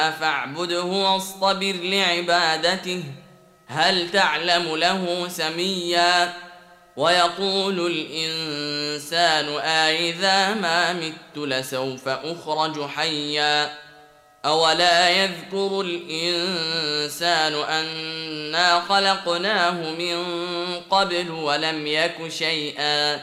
فاعبده واصطبر لعبادته هل تعلم له سميا ويقول الإنسان أإذا ما مت لسوف أخرج حيا أولا يذكر الإنسان أنا خلقناه من قبل ولم يك شيئا